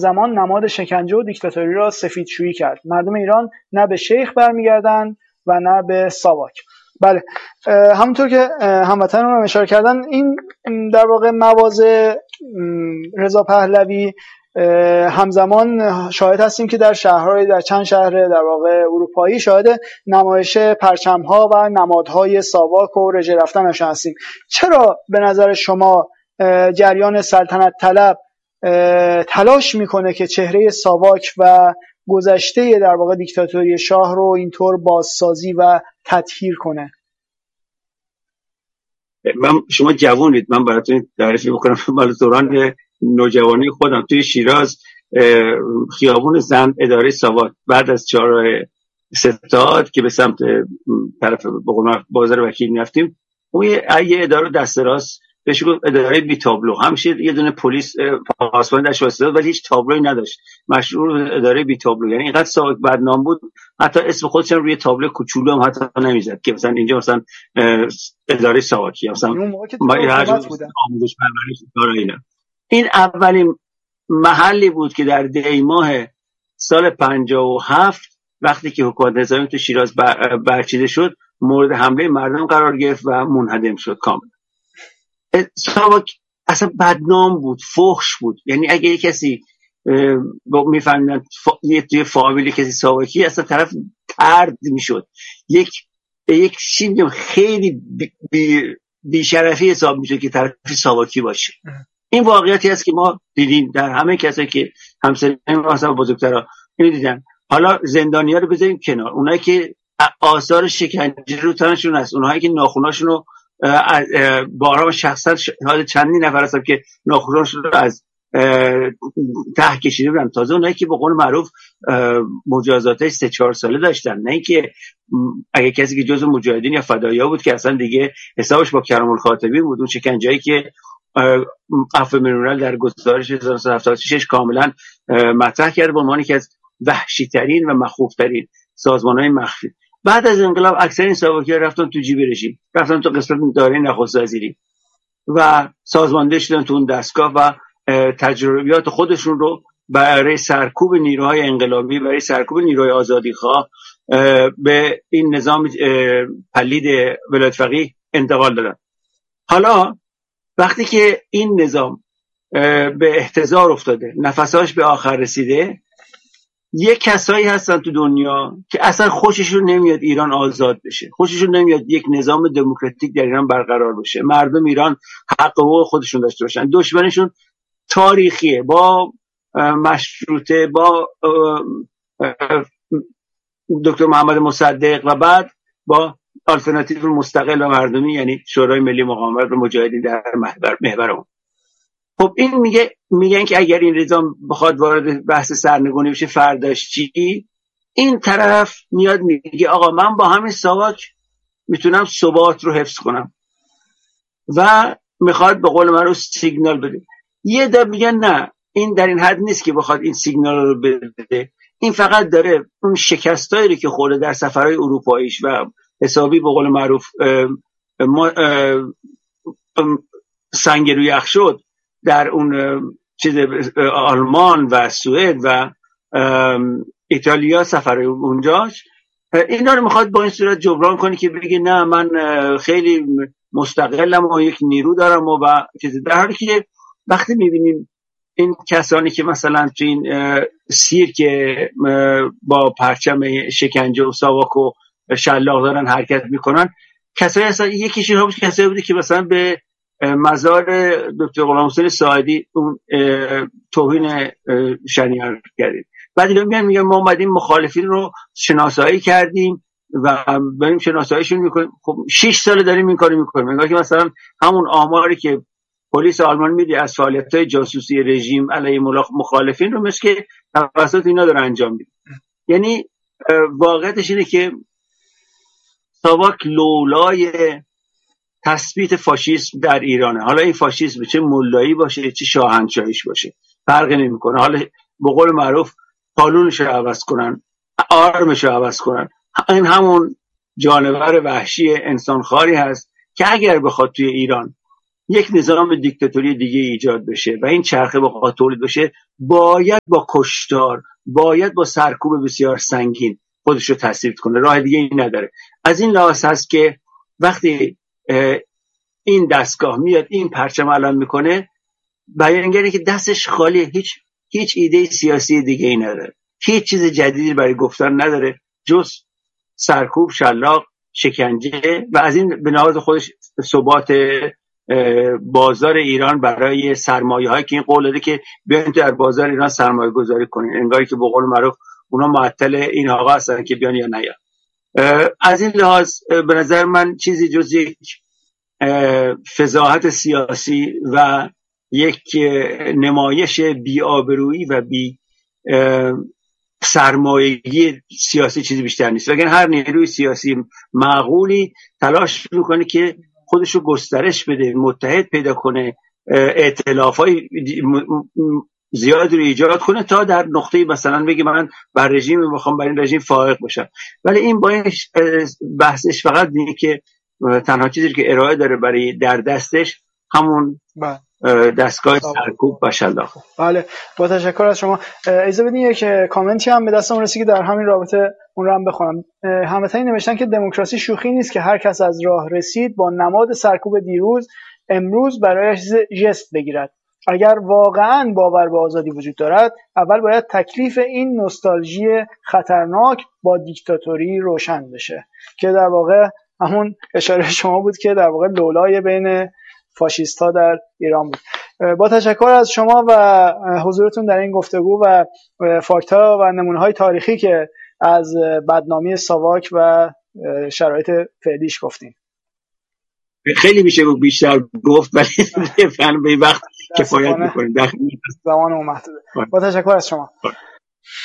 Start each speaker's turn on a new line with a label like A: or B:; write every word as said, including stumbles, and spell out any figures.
A: همزمان نماد شکنجه و دیکتاتوری را سفیدشویی کرد. مردم ایران نه به شیخ برمیگردن و نه به ساواک. بله، همونطور که هموطنان هم اشاره کردن، این در واقع مواضع رضا پهلوی همزمان شاهد هستیم که در شهرهای در چند شهر در واقع اروپایی شاهد نمایش پرچم‌ها و نمادهای ساواک و رژه رفتنش هستیم. چرا به نظر شما جریان سلطنت طلب تلاش میکنه که چهره ساواک و گذشته در واقع دیکتاتوری شاه رو اینطور بازسازی و تطهیر کنه؟
B: من شما جوانید، من براتون تعریف بکنم. مال دوران نوجوانی خودم توی شیراز خیابون زند اداره ساواک بعد از چهارراه ستاد که به سمت طرف بازار وکیل می‌رفتیم، اون یه اداره دست راست بهش گفت اداره بی تابلو. همیشه یه دونه پلیس پاسبان داشت واسه ولی هیچ تابلویی نداشت، مشهور اداره بی تابلو. یعنی اینقدر ساواک بدنام بود حتی اسم خودش روی تابلو کوچولو هم حتی نمیزد که مثلا اینجا مثلا اداره ساواکی مثلا ما هر جور آموزش پرورش داره. اینا این اولین محلی بود که در دی ماه سال پنجاه و هفت وقتی که حکومت نظامی تو شیراز بر برچیده شد مورد حمله مردم قرار گرفت و منهدم شد کاملا. ساواک اصلا بدنام بود، فحش بود. یعنی اگه یک کسی میفهمیدن یه فامیلی کسی ساواکی، اصلا طرف طرد میشد. یک یک چیز خیلی بی بیشرفی حساب میشد که طرف ساواکی باشه. این واقعیتی است که ما دیدیم در همه کسایی که همسایه‌های ما مثلا بزرگترا اینو دیدن. حالا زندانی‌ها رو بذاریم کنار، اونایی که آثار شکنجه رو تنشون هست، اونایی که ناخوناشون رو بارها شخصا حال چندین نفر هستن که ناخوناشون رو از ته کشیده بودن، تازه اونایی که به قول معروف مجازات سه چهار ساله داشتن، نه اینکه اگه کسی که جزو مجاهدین یا فدایی‌ها بود که اصلا دیگه حسابش با کرام الخاطبین بود. اون شکنجه‌ای که عفو الملل در گزارش هزار و نهصد و هفتاد و شش کاملا مطرح کرده به عنوان یکی از وحشی‌ترین و مخوف‌ترین سازمان‌های مخفی. بعد از انقلاب اکثر این ساواکی‌ها رفتن تو جیب رژیم، رفتن تو قسمت دارای نخست وزیری و سازمانده شدن تو اون دستگاه و تجربیات خودشون رو برای سرکوب نیروهای انقلابی، برای سرکوب نیروهای آزادیخواه به این نظام پلید ولایت فقیه انتقال دادن. حالا وقتی که این نظام به احتضار افتاده، نفساش به آخر رسیده، یه کسایی هستن تو دنیا که اصلا خوششون نمیاد ایران آزاد بشه، خوششون نمیاد یک نظام دموکراتیک در ایران برقرار بشه، مردم ایران حق و حقوق خودشون داشته باشن. دشمنشون تاریخیه، با مشروطه، با دکتر محمد مصدق و بعد با آلترناتیو مستقل و مردمی، یعنی شورای ملی مقاومت و مجاهدین در محور محور اون. خب این میگه میگن که اگر این نظام بخواد وارد بحث سرنگونی بشه فرداش چی؟ این طرف میاد میگه آقا من با همین ساواک میتونم ثبات رو حفظ کنم و میخواد به قول من رو سیگنال بده. یه در میگن نه، این در این حد نیست که بخواد این سیگنال رو بده، این فقط داره اون شکستایی که خورده در سفرهای اروپاییش و حسابی به قول معروف سنگ روی یخ شد در اون چیز آلمان و سوئد و ایتالیا سفرهای اونجاش، اینا رو میخواد با این صورت جبران کنه که بگه نه من خیلی مستقلم و یک نیرو دارم و, و چیز، در حالی که وقتی میبینیم این کسانی که مثلا تو این سیر که با پرچم شکنجه و ساواک و شلاق دارن حرکت میکنن، کسایی هستن، یکیشون هم کسایی بوده که مثلا به مزار دکتر غلام حسین ساعدی اون توهین شنیعان کردیم. بعد اینا میگن میگن ما اومدیم مخالفین رو شناسایی کردیم و بریم شناساییشون میکنیم. خب شش سال داریم این کارو میکنیم، انگار که مثلا همون آماری که پلیس آلمان میده از فعالیت‌های جاسوسی رژیم علیه مخالفین رو مثل که توسط اینا داره انجام میده. یعنی واقعیتش اینه که ساواک لولای تثبیت فاشیسم در ایرانه. حالا این فاشیسم چه مولایی باشه چه شاهنشاهیش باشه فرقی نمیکنه. حالا به قول معروف قانونش رو عوض کنن، آرمش رو عوض کنن، این همون جانور وحشی انسانخواری هست که اگر بخواد توی ایران یک نظام دیکتاتوری دیگه ایجاد بشه و این چرخه بخواد تولید بشه، باید با کشتار، باید با سرکوب بسیار سنگین خودش رو تثبیت کنه. راه دیگه این نداره. از این لحاظ هست که وقتی این دستگاه میاد این پرچم علم میکنه، بیانگره که دستش خالی، هیچ هیچ ایده سیاسی دیگه ای نداره، هیچ چیز جدیدی برای گفتن نداره جز سرکوب، شلاق، شکنجه و از این به لحاظ خودش ثبات بازار ایران برای سرمایه هایی که این قول داده که بیاین تو در بازار ایران سرمایه گذاری کنین، انگاری که به قول معروف اونا معطل این آقا هستن که بیان یا نیان. از این لحاظ به نظر من چیزی جز یک فضاحت سیاسی و یک نمایش بی‌آبرویی و بی سرمایه‌گی سیاسی چیزی بیشتر نیست. وگرنه هر نیروی سیاسی معقولی تلاش میکنه که خودشو گسترش بده، متحد پیدا کنه، ائتلافای زیادی رو ایجاد کنه تا در نقطه مثلا بگه من بر رژیم میخوام بر این رژیم فائق باشم. ولی این با این بحثش فقط اینه که تنها چیزی که ارائه داره برای در دستش همون دستگاه سرکوب و شلاق.
A: بله، با تشکر از شما. اجازه بدین یک کامنتی هم به دستم رسید که در همین رابطه اون رو هم بخونم. هموطنی نوشتن که دموکراسی شوخی نیست که هر کس از راه رسید با نماد سرکوب دیروز امروز برایش ژست بگیرد. اگر واقعاً باور به آزادی وجود دارد، اول باید تکلیف این نوستالژی خطرناک با دیکتاتوری روشن بشه، که در واقع همون اشاره شما بود که در واقع لولای بین فاشیست ها در ایران بود. با تشکر از شما و حضورتون در این گفتگو و فاکت ها و نمونه های تاریخی که از بدنامی ساواک و شرایط فعلیش گفتیم.
B: خیلی میشه بیشتر گفت ولی فعلا به وقت کفایت میکنیم، زمان
A: محدوده. با تشکر از شما.